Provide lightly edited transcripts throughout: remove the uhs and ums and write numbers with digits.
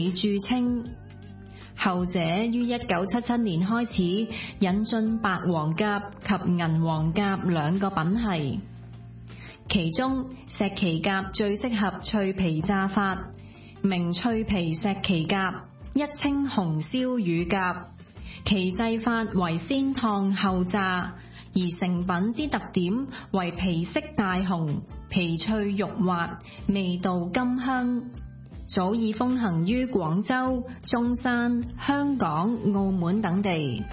著稱。後者於1977年開始引進白黃鴿及銀黃鴿兩個品系，其中石岐鴿最適合脆皮炸法，名脆皮石岐鴿，一稱紅燒乳鴿。其製法為先燙後炸，而成品之特點為皮色大紅、皮脆肉滑、味道甘香。早已風行於廣州、中山、香港、澳門等地。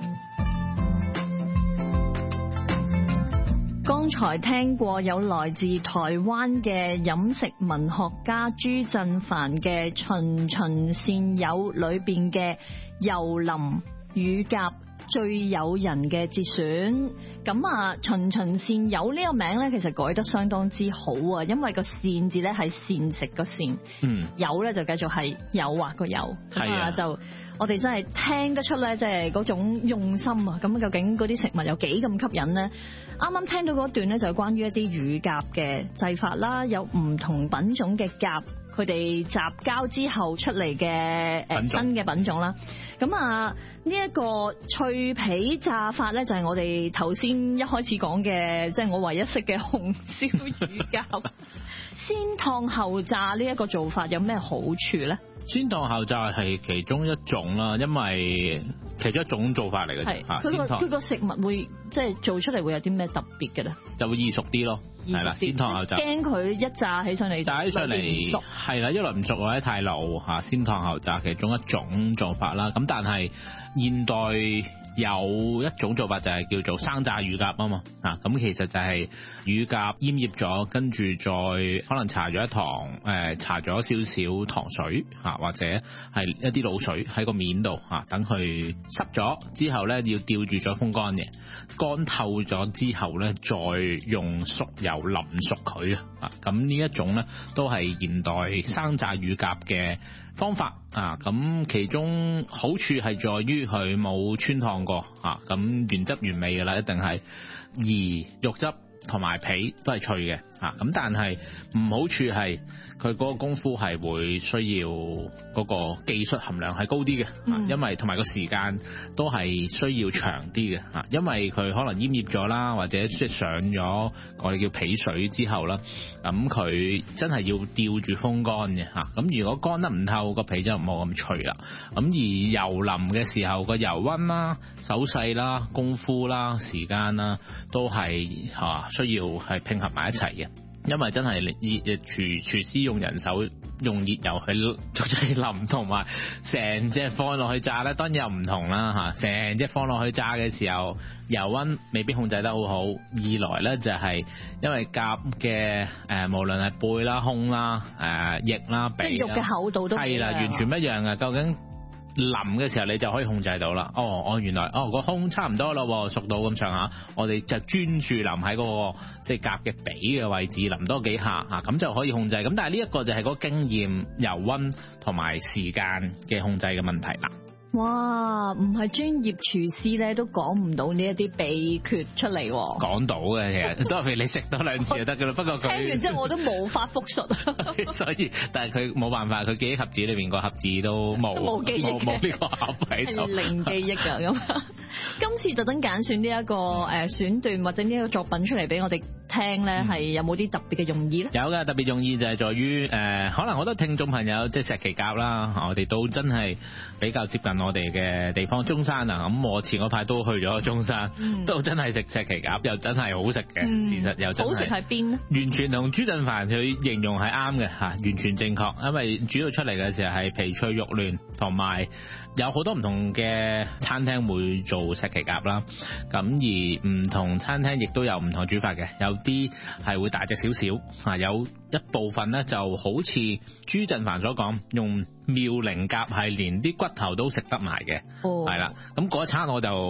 剛才聽過有來自台灣嘅飲食文學家朱振藩嘅《循循善誘》裏邊嘅油淋乳鴿最誘人嘅節選。咁啊，循循善誘呢個名咧，其實改得相當之好啊，因為個善字咧係膳食個善，誘咧就繼續係誘惑個誘，咁啊就我哋真係聽得出咧，即係嗰種用心啊。咁究竟嗰啲食物有幾咁吸引呢？啱啱聽到嗰段咧就係關於一啲乳鴿嘅製法啦，有唔同品種嘅鴿，佢哋雜交之後出嚟嘅新嘅品種啦。咁啊呢一個脆皮炸法咧，就係我哋頭先一開始講嘅，即係我唯一識嘅紅燒乳鴿。先燙後炸呢一個做法有咩好處咧？ 先燙後炸係其中一種啦，因為其中一種做法嚟嘅啫。 佢個食物會即係做出嚟會有啲咩特別嘅咧？就會易熟啲咯，係啦，先燙後炸。 驚佢一炸起上嚟， 炸起上嚟係啦，一來唔熟或者太老嚇，先燙後炸其中一種做法啦。咁但係現代有一種做法就係叫做生炸乳鴿啊嘛，咁其實就係乳鴿醃醃咗，跟住再可能搽咗搽咗少少糖水或者係一啲滷水喺個面度等佢濕咗之後咧，要吊住咗風乾嘅，乾透咗之後咧，再用熟油淋熟佢咁呢一種咧都係現代生炸乳鴿嘅方法咁其中好處係在於佢冇穿燙過咁原汁原味㗎啦，一定係，而肉汁同埋皮都係脆嘅咁但係唔好處係佢嗰個功夫係會需要嗰個技術含量係高啲嘅因為同埋個時間都係需要長啲嘅因為佢可能醃醃咗啦，或者即係上咗我哋叫皮水之後啦，咁佢真係要吊住風乾嘅咁如果乾得唔透，個皮就冇咁脆啦。咁而油淋嘅時候，個油溫啦、手勢啦、功夫啦、時間啦，都係需要係拼合埋一齊嘅。因為真係廚師用人手用熱油去淋，同埋成隻放落去炸咧，當然又唔同啦成隻放落去炸嘅時候，油溫未必控制得好好。二來咧就係因為鴿嘅無論係背啦、胸啦、翼啦、鼻啦， 肉嘅厚度都係啦，完全唔一樣嘅。究竟淋嘅時候你就可以控制到啦。原來個胸差唔多咯，熟到咁上下，我哋就專注淋喺嗰個即係鴿嘅髀嘅位置，淋多幾下咁就可以控制。咁但係呢一個就係嗰個經驗、油溫同埋時間嘅控制嘅問題啦。 哇，唔係專業廚師咧都講唔到呢一啲秘訣出嚟。 講到嘅，其實都係譬如你食多兩次就得噶啦。不過佢聽完之後我都無法復述所以但係佢冇辦法，佢記憶盒子裏邊個盒子都冇記憶， 冇呢個盒喺度， 係零記憶噶咁。今次特登揀選呢一個選段或者呢一個作品出嚟俾我哋聽咧，係有冇啲特別嘅用意咧？ 有嘅，特別用意就係在於可能好多聽眾朋友即係石岐鴿啦，我哋都真係比較接近我哋嘅地方中山咁我前嗰排都去咗中山，都真係食石岐鴿，又真係好食嘅。事實又真係好食喺邊咧？ 完全同朱振藩佢形容係啱嘅完全正確。因為主要出嚟嘅時候係皮脆肉嫩，同埋有好多唔同嘅餐廳會做石岐鴿啦。咁而唔同餐廳亦都有唔同煮法嘅，有啲係會大隻少少有一部分呢就好似朱振藩所講，用妙齡鴿係連啲骨頭都食得埋嘅，係啦。咁嗰餐我就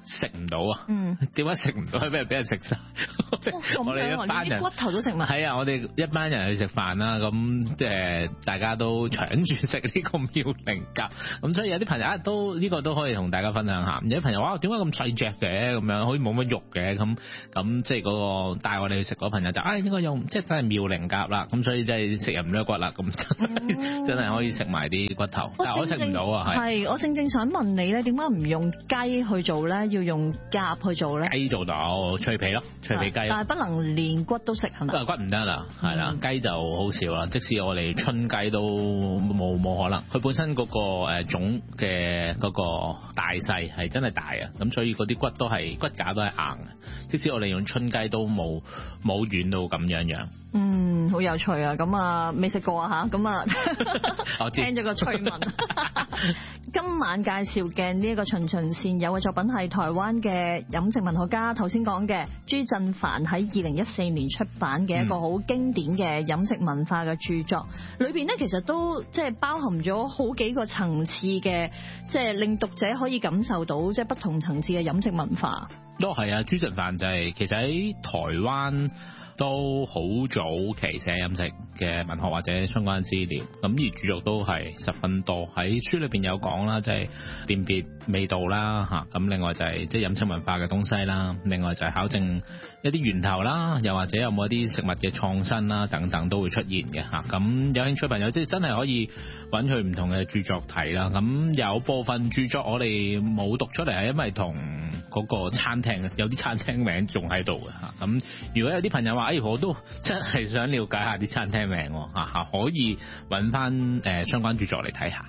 食唔到啊？點解食唔到？係俾人食晒？我哋一班人骨頭都食埋。 係啊，我哋一班人去食飯啦，咁大家都搶住食呢個妙齡鴿，咁所以有啲朋友都呢個都可以同大家分享下。有啲朋友話點解咁細隻嘅咁樣，好似冇乜肉嘅咁即係嗰個帶我哋去食嗰個朋友就應該用即係真係妙齡鴿啦，咁所以真係食人唔甩骨啦，咁真係可以食埋啲骨頭，但係我食唔到啊。 係我正想問你咧，點解唔用雞去做咧，要用鴿去做咧？ 雞做到脆皮咯，脆皮雞， 但係不能連骨都食係咪？ 骨唔得啦，係啦，雞就好少啦。即使我哋春雞都冇可能，佢本身嗰個種嘅嗰個大細係真係大啊，咁所以嗰啲骨架都係硬嘅。即使我哋用春雞都冇軟到咁樣。 好有趣啊！咁啊，未食過啊嚇，咁啊，我聽咗個趣聞。今晚介紹嘅呢一個循循善誘嘅作品係台灣嘅飲食文學家頭先講嘅朱振藩喺2014年出版嘅一個好經典嘅飲食文化嘅著作，裏邊咧其實都即係包含咗好幾個層次嘅，即係令讀者可以感受到即係不同層次嘅飲食文化。 都係啊，朱振藩就係其實喺台灣都好早期寫飲食嘅文學或者相關資料，咁而著作都係十分多。喺書裏邊有講啦，即係辨別味道啦嚇，咁另外就係即係飲食文化嘅東西啦，另外就係考證一啲源頭啦，又或者有冇一啲食物嘅創新啦等等都會出現嘅嚇。咁有興趣朋友即係真係可以揾佢唔同嘅著作睇啦。咁有部分著作我哋冇讀出嚟係因為同嗰個餐廳有啲餐廳名仲喺度嘅嚇。咁如果有啲朋友話我都真係想了解下啲餐廳名嚇，可以揾翻相關著作嚟睇下。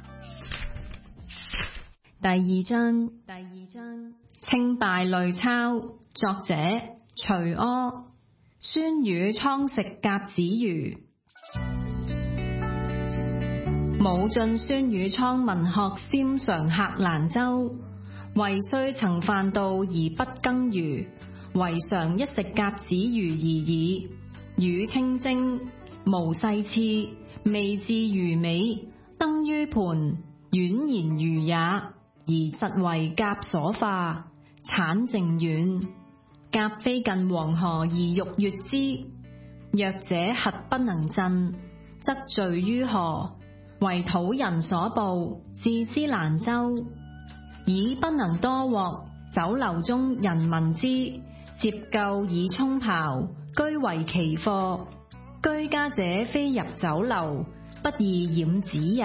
第二章清稗類鈔，作者徐柯，酸魚倉食鴿子魚。武進酸魚倉文學鮮嘗客蘭州，為雖曾飯道而不耕耘，唯嘗一食鴿子魚而已。魚清蒸，無細刺，味至魚美，登於盤，宛然魚也，而實為鴿所化，產淨軟。鴿飛近黃河而欲越之，弱者核不能振，則墜於河，為土人所捕，置之蘭州。以不能多獲，酒樓中人聞之，接購以充刨，居為奇貨。居家者非入酒樓，不宜染指也。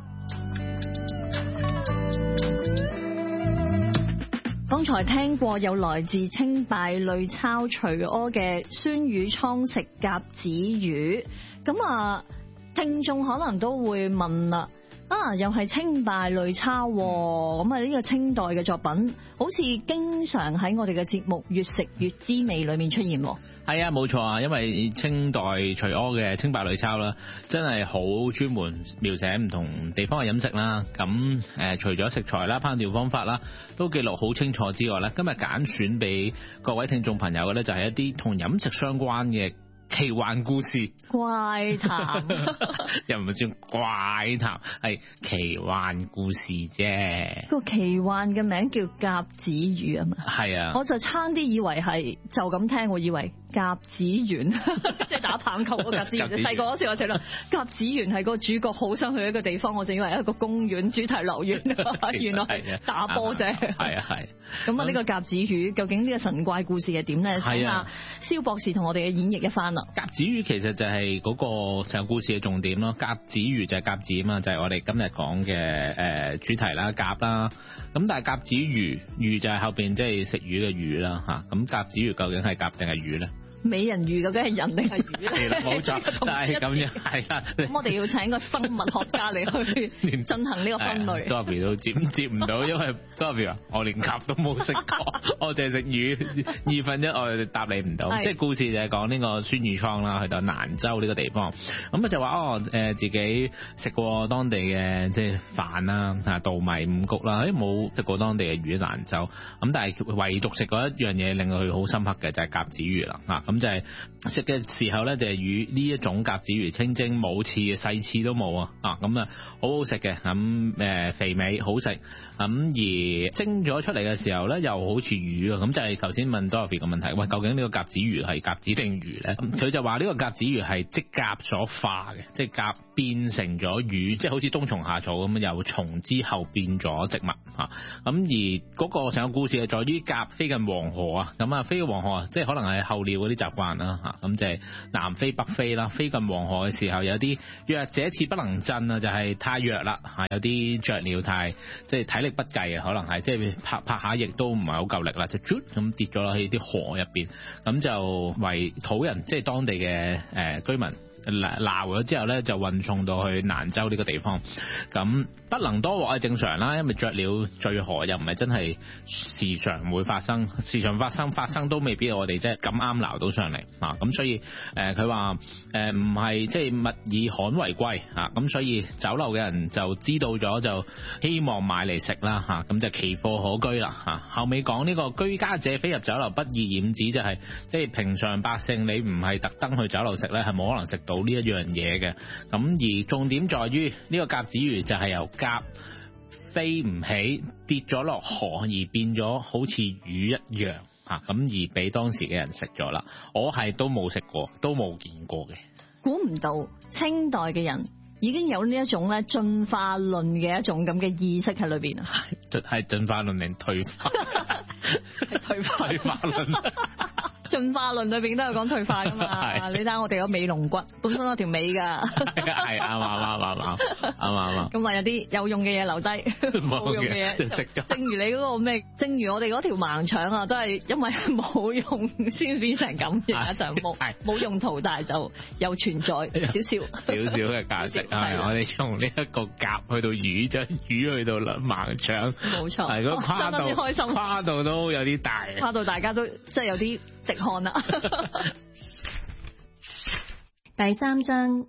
剛才聽過有來自清稗類鈔徐柯嘅酸魚倉食鴿子魚，咁聽眾可能都會問啦，又係清稗類鈔，咁呢個清代嘅作品，好似經常喺我哋嘅節目《越食越滋味》裏面出現。 係啊，冇錯啊，因為清代徐柯嘅清稗類鈔啦，真係好專門描寫唔同地方嘅飲食啦。咁除咗食材啦、烹調方法啦，都記錄好清楚之外咧，今日揀選俾各位聽眾朋友嘅咧，就係一啲同飲食相關嘅奇幻故事。 怪談又唔係算怪談，係奇幻故事啫。 個奇幻嘅名叫鴿子魚啊嘛。係啊，我就差啲以為係就咁聽，我以為鴿子園即係打棒球個鴿子園。細個嗰時我食啦，鴿子園係個主角好想去一個地方，我仲以為一個公園主題樂園，原來係打波啫。係啊係。咁呢個鴿子魚究竟呢個神怪故事係點咧？請阿蕭博士同我哋嘅演繹一番啦。 鴿子魚其實就係嗰個成個故事嘅重點咯。鴿子魚就係鴿子啊嘛，就係我哋今日講嘅主題啦，鴿啦。咁但係鴿子魚就係後邊即係食魚嘅魚啦嚇。咁鴿子魚究竟係鴿定係魚咧？ 美人魚究竟係人定係魚咧？ 係啦，冇錯，就係咁樣，係啦。 咁我哋要請個生物學家嚟去進行呢個分類。 Dorothy 都接唔到，因為 Dorothy 話我連鴿都冇食過，我哋係食魚。1/2我哋答你唔到。即係故事就係講呢個酸魚倉啦，去到蘭州呢個地方，咁就話自己食過當地嘅即係飯啦，稻米五穀啦，冇食過當地嘅魚蘭州。咁但係唯獨食過一樣嘢令佢好深刻嘅就係鴿子魚啦。咁咁就係食嘅時候咧，就係與呢一種鴿子魚清蒸，冇刺嘅，細刺都冇啊！咁啊好好食嘅，咁肥美好食，咁而蒸咗出嚟嘅時候咧，又好似魚啊！咁就係頭先問 Dorothy 嘅問題，喂，究竟呢個鴿子魚係鴿子定魚咧？佢就話呢個鴿子魚係即鴿所化嘅，即係鴿變成咗魚，即係好似冬蟲夏草咁，由蟲之後變咗植物嚇。咁而嗰個成個故事係在於鴿飛近黃河啊，咁啊飛近黃河即係可能係候鳥嗰啲習慣啦嚇。咁就係南飛北飛啦，飛近黃河嘅時候有啲弱者似不能振啊，就係太弱啦嚇。有啲雀鳥太即係體力不繼啊，可能係即係拍下翼都唔係好夠力啦，就咁跌咗落去啲河入邊，咁就為土人即係當地嘅居民撈咗之後咧，就運送到去蘭州呢個地方。咁不能多獲係正常啦，因為雀鳥墜河又唔係真係時常會發生，時常發生都未必我哋即係咁啱撈到上嚟啊。咁所以佢話唔係即係物以罕為貴啊。咁所以酒樓嘅人就知道咗，就希望買嚟食啦嚇。咁就奇貨可居啦嚇。後尾講呢個居家者非入酒樓不易染指，就係即係平常百姓你唔係特登去酒樓食咧，係冇可能食到呢一樣嘢嘅。咁而重點在於呢個鴿子魚就係由鴿飛唔起跌咗落河而變咗好似魚一樣啊，咁而俾當時嘅人食咗啦。我係都冇食過，都冇見過嘅。 估唔到清代嘅人已經有呢一種咧進化論嘅一種咁嘅意識喺裏邊啊！ 係進化論定退化？ 退化論。 進化論裏邊都有講退化噶嘛？你睇下我哋個尾龍骨本身有條尾噶， 係啱。 咁啊有啲有用嘅嘢留低，冇用嘅嘢食。正如你嗰個咩？正如我哋嗰條盲腸啊，都係因為冇用先變成咁嘅，就冇用途，但係就又存在少少嘅價值。係我哋從呢一個鴿去到魚，將魚去到盲腸， 冇錯。 係嗰相當之開心， 跨度都有啲大， 跨到大家都即係有啲滴汗啦。 第三章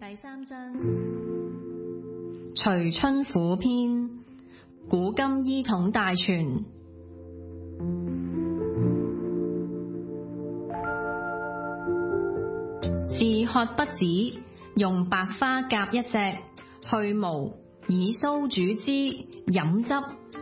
隨春府篇，古今醫統大全。治渴不止，用白花鴿一隻，去毛，以酥煮之，飲汁。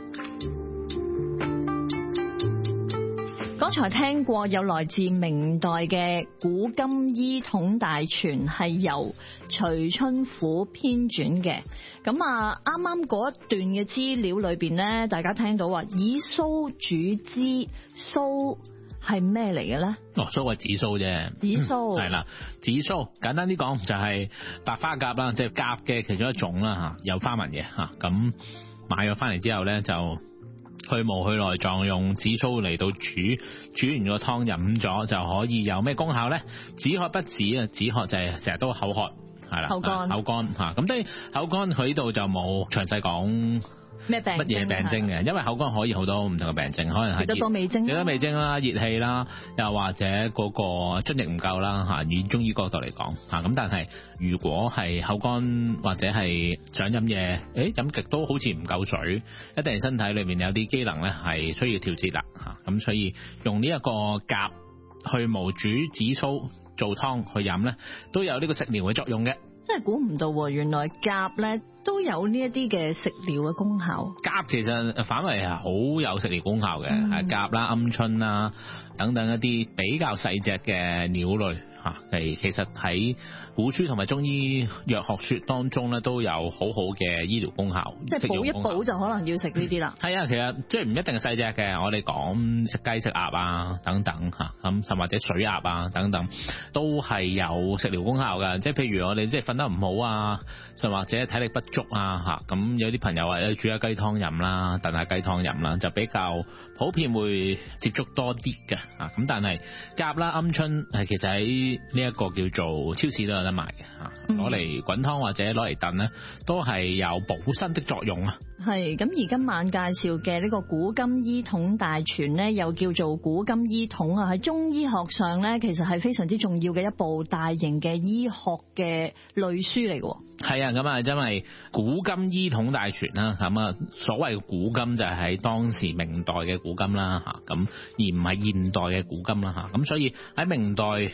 剛才聽過有來自明代嘅古今醫統大全，係由隨春府編纂嘅。咁啊，啱啱嗰一段嘅資料裏邊呢，大家聽到話以酥煮之，酥係咩嚟嘅咧？ 酥係紫蘇啫， 紫蘇係啦，紫蘇簡單啲講就係白花鴿啦，即係鴿嘅其中一種啦嚇，有花紋嘅嚇。咁買咗翻嚟之後咧，就去毛去內臟，用紫蘇嚟到煮完個湯飲咗就可以有咩功效咧？止渴不止啊！止渴就係成日都口渴，係啦，口乾嚇。咁當然口乾佢呢度就冇詳細講乜嘢病徵嘅，因為口乾可以好多唔同嘅病徵，可能係食得多味精啦、熱氣啦，又或者嗰個津液唔夠啦嚇。以中醫角度嚟講嚇，咁但係如果係口乾或者係想飲嘢，飲極都好似唔夠水，一定係身體裏面有啲機能咧係需要調節啦嚇。咁所以用呢一個鴿去毛煮紫蘇做湯去飲咧，都有呢個食療嘅作用嘅。 真係估唔到喎，原來鴿咧都有呢一啲嘅食療嘅功效。 鴿其實反為係好有食療功效嘅，係鴿啦、鵪鶉啦等等一啲比較細隻嘅鳥類嚇，其實喺古書同埋中醫藥學說當中咧都有好好嘅醫療功效。 即係補一補就可能要食呢啲啦。 係啊，其實即係唔一定係細隻嘅，我哋講食雞食鴨啊等等嚇，咁甚或者水鴨啊等等都係有食療功效嘅。即係譬如我哋即係瞓得唔好啊，甚或者體力不足啊嚇，咁有啲朋友話煮下雞湯飲啦，燉下雞湯飲啦，就比較普遍會接觸多啲嘅嚇。咁但係鴿啦、鵪鶉係其實喺呢一個叫做超市都有得賣嘅嚇，攞嚟滾湯或者攞嚟燉咧，都係有補身的作用啊。 係咁，而今晚介紹嘅呢個古今醫統大全呢，又叫做古今醫統啊，喺中醫學上呢，其實係非常之重要嘅一部大型嘅醫學嘅類書嚟嘅。 係啊，咁啊，因為古今醫統大全啦，咁啊，所謂古今就係喺當時明代嘅古今啦嚇，咁而唔係現代嘅古今啦嚇，咁所以喺明代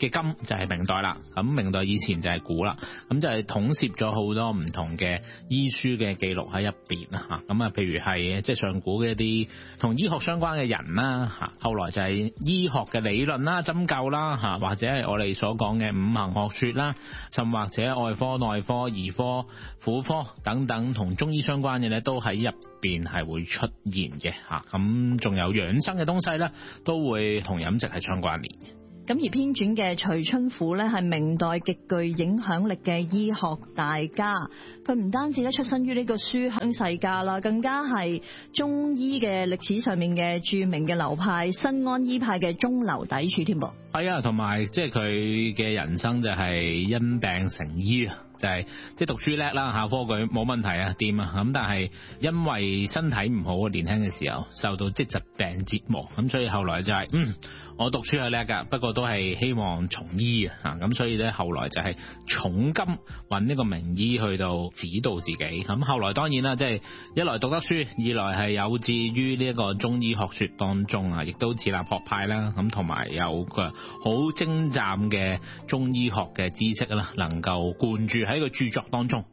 嘅金就係明代啦。咁明代以前就係古啦，咁就係統攝咗好多唔同嘅醫書嘅記錄喺入邊啊嚇。咁啊，譬如係即係上古嘅一啲同醫學相關嘅人啦嚇，後來就係醫學嘅理論啦、針灸啦嚇，或者係我哋所講嘅五行學說啦，甚或者外科、內科、兒科、婦科等等同中醫相關嘅咧，都喺入邊係會出現嘅嚇。咁仲有養生嘅東西咧，都會同飲食係相關聯嘅。 咁而編纂嘅《徐春婦》咧，係明代極具影響力嘅醫學大家。佢唔單止咧出身於呢個書香世家啦，更加係中醫嘅歷史上面嘅著名嘅流派新安醫派嘅中流砥柱添噃。 係啊，同埋即係佢嘅人生就係因病成醫啊，就係即係讀書叻啦，考科舉冇問題啊，掂啊。咁但係因為身體唔好，年輕嘅時候受到即係疾病折磨，咁所以後來就係我讀書係叻㗎，不過都係希望從醫啊。咁所以咧後來就係重金揾呢個名醫去到指導自己。咁後來當然啦，即係一來讀得書，二來係有志於呢一個中醫學說當中啊，亦都設立學派啦。咁同埋有個好精湛嘅中醫學嘅知識啦，能夠灌注喺個著作當中。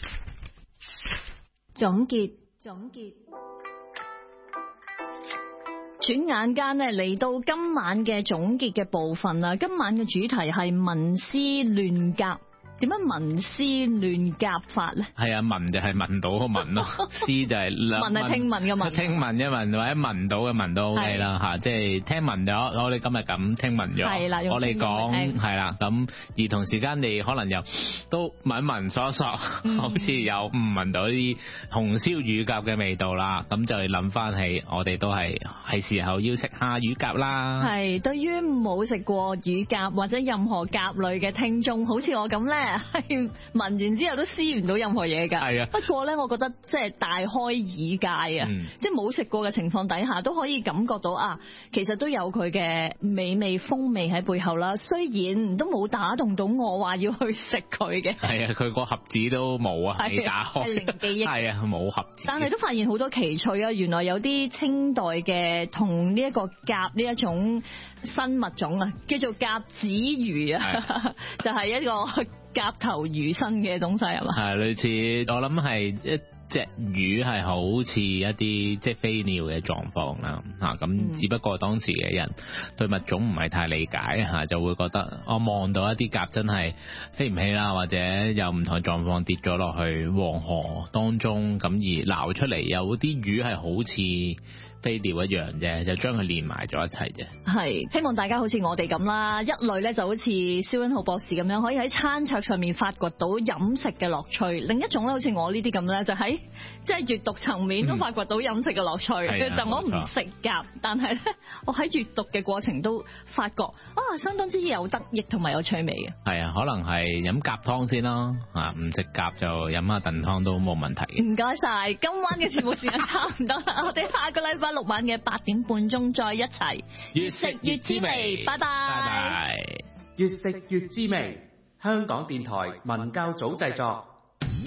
總結。 轉眼間咧嚟到今晚嘅總結嘅部分啦，今晚嘅主題係文思亂夾。點樣文思亂夾法咧？係啊，聞就係聞到個聞咯，思就係聞係聽聞嘅聞， 聽聞一聞或者聞到嘅聞都 OK 啦嚇，即係聽聞咗，我哋今日咁聽聞咗， 係啦， 我哋講係啦，咁而同時間你可能又都聞一聞索一索，好似又唔聞到啲紅燒乳鴿嘅味道啦，咁就諗翻起我哋都係時候要食下乳鴿啦。 係，對於冇食過乳鴿或者任何鴿類嘅聽眾，好似我咁咧。係聞完之後都思唔到任何嘢㗎。係啊。不過咧，我覺得即係大開耳界啊！即係冇食過嘅情況底下，都可以感覺到啊，其實都有佢嘅美味風味喺背後啦。雖然都冇打動到我話要去食佢嘅。係啊， 佢個盒子都冇啊，未打開。 係零記憶。係啊，冇盒子。 但係都發現好多奇趣啊！原來有啲清代嘅同呢一個鴿呢一種新物種啊，叫做鴿子魚啊，就係一個鴿頭魚身嘅東西係嘛？係類似，我諗係一隻魚係好似一啲即係飛鳥嘅狀況啦嚇，咁只不過當時嘅人對物種唔係太理解嚇，就會覺得我望到一啲鴿真係飛唔起啦，或者有唔同嘅狀況跌咗落去黃河當中，咁而撈出嚟有啲魚係好似飛鳥一樣啫，就將佢連埋咗一齊啫。係希望大家好似我哋咁啦，一類咧就好似蕭欣浩博士咁樣，可以喺餐桌上面發掘到飲食嘅樂趣；另一種咧，好似我呢啲咁咧，就喺即係閱讀層面都發掘到飲食嘅樂趣。就我唔食鴿，但係咧我喺閱讀嘅過程都發覺相當之有得益同埋有趣味嘅。係啊，可能係飲鴿湯先啦，唔食鴿就飲下燉湯都冇問題。唔該晒，今晚嘅節目時間差唔多啦，我哋下個禮拜六晚嘅8點半鐘再一齊越食越滋味，拜拜。越食越滋味，香港電台文教組製作。